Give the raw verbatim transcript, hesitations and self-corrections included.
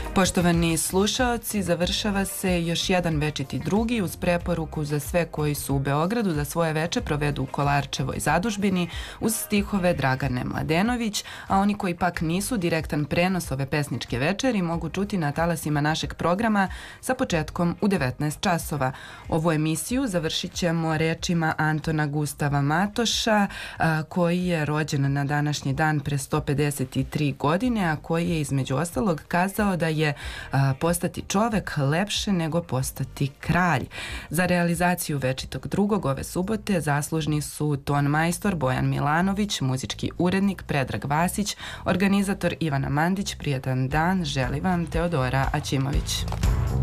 Poštovani slušaoci, završava se još jedan večiti drugi uz preporuku za sve koji su u Beogradu da svoje veče provedu u Kolarčevoj zadužbini uz stihove Dragane Mladenović, a oni koji pak nisu, direktan prenos ove pesničke večeri mogu čuti na talasima našeg programa sa početkom u devetnaest časova. Ovu emisiju završit ćemo rečima Antona Gustava Matoša, a, koji je rođen na današnji dan pre sto pedeset tri godine, a koji je između ostalog kazao da je a, postati čovek lepše nego postati kralj. Za realizaciju večitog drugog ove subote zaslužni su ton majstor Bojan Milanović, muzički urednik Predrag Vasić, organizator Ivana Mandić. Prijetan dan želi vam Teodora Aćimović.